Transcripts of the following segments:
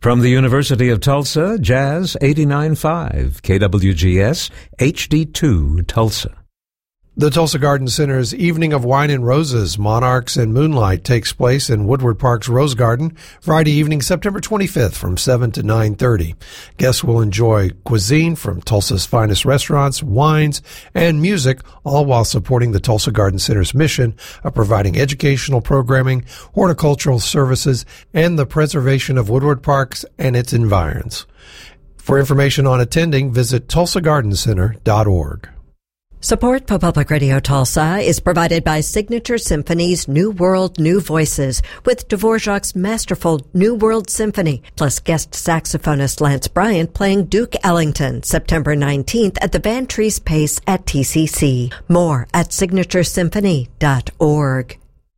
From the University of Tulsa, Jazz 89.5, KWGS, HD2, Tulsa. The Tulsa Garden Center's Evening of Wine and Roses, Monarchs and Moonlight takes place in Woodward Park's Rose Garden Friday evening, September 25th from 7 to 9:30. Guests will enjoy cuisine from Tulsa's finest restaurants, wines, and music, all while supporting the Tulsa Garden Center's mission of providing educational programming, horticultural services, and the preservation of Woodward Parks and its environs. For information on attending, visit tulsagardencenter.org. Support for Public Radio Tulsa is provided by Signature Symphony's New World, New Voices with Dvorak's masterful New World Symphony, plus guest saxophonist Lance Bryant playing Duke Ellington, September 19th at the Van Treese Pace at TCC. More at signaturesymphony.org.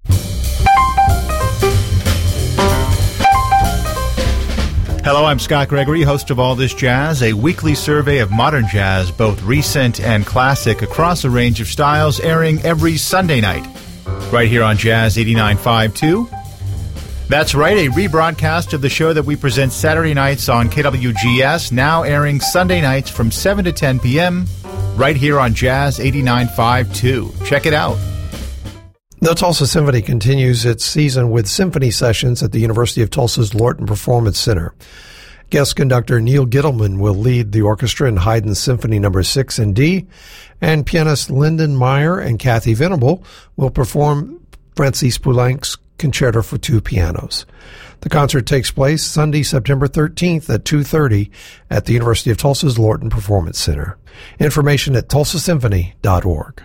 Hello, I'm Scott Gregory, host of All This Jazz, a weekly survey of modern jazz, both recent and classic, across a range of styles, airing every Sunday night, right here on Jazz 89.5 too. That's right, a rebroadcast of the show that we present Saturday nights on KWGS, now airing Sunday nights from 7 to 10 p.m., right here on Jazz 89.5 too. Check it out. The Tulsa Symphony continues its season with symphony sessions at the University of Tulsa's Lorton Performance Center. Guest conductor Neil Gittleman will lead the orchestra in Haydn's Symphony No. 6 in D, and pianist Lyndon Meyer and Kathy Venable will perform Francis Poulenc's Concerto for Two Pianos. The concert takes place Sunday, September 13th at 2:30 at the University of Tulsa's Lorton Performance Center. Information at tulsasymphony.org.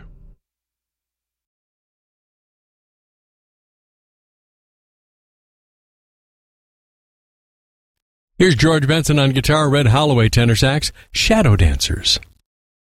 Here's George Benson on guitar, Red Holloway tenor sax, Shadow Dancers.